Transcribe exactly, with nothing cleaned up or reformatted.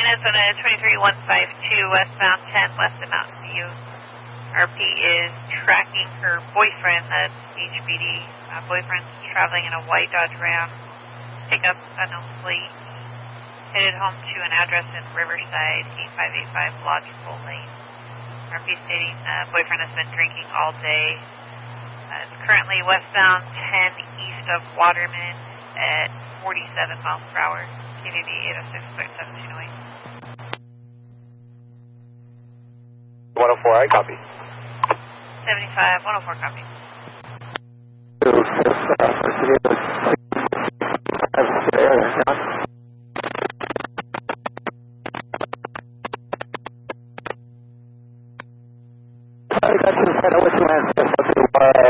units on a twenty-three one five two westbound ten west of Mountain View. R P is tracking her boyfriend, that's H B D. Uh, boyfriend's traveling in a white Dodge Ram. Pickup unknown plate. Headed home to an address in Riverside, eight five eight five Lodgepole Lane. R P stating uh, boyfriend has been drinking all day. Uh, it's currently westbound ten east of Waterman at forty-seven miles per hour. K V B eight oh six point seven two eight. one oh four, I copy. seventy-five, one oh four copy. two